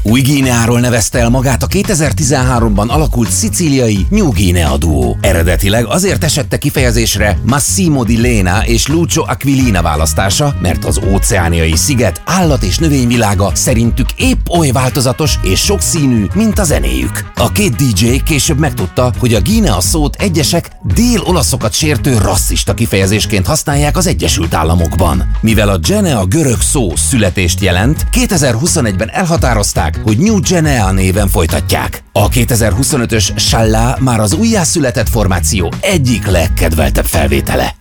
Új-Guineáról nevezte el magát a 2013-ban alakult szicíliai New Guinea duó. Eredetileg azért esette kifejezésre Massimo di Lena és Lucio Aquilina választása, mert az óceániai sziget állat- és növényvilága szerintük épp oly változatos és sokszínű, mint a zenéjük. A két DJ később megtudta, hogy a Guinea szót egyesek dél-olaszokat sértő rasszista kifejezésként használják az Egyesült Államokban. Mivel a Guinea görög szó születést jelent, 2021-ben elhatározták, hogy New Guinea néven folytatják. A 2025-ös Shalla már az újjászületett formáció egyik legkedveltebb felvétele.